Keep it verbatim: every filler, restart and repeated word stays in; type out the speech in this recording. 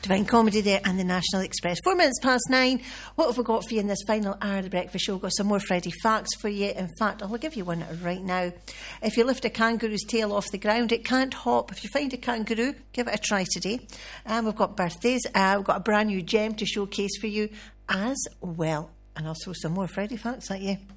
Divine Comedy there and the National Express. Four minutes past nine. What have we got for you in this final hour of the breakfast show? We've got some more Friday facts for you. In fact, I'll give you one right now. If you lift a kangaroo's tail off the ground, it can't hop. If you find a kangaroo, give it a try today. And we've got birthdays. Uh, we've got a brand new gem to showcase for you as well. And also some more Friday facts, like you.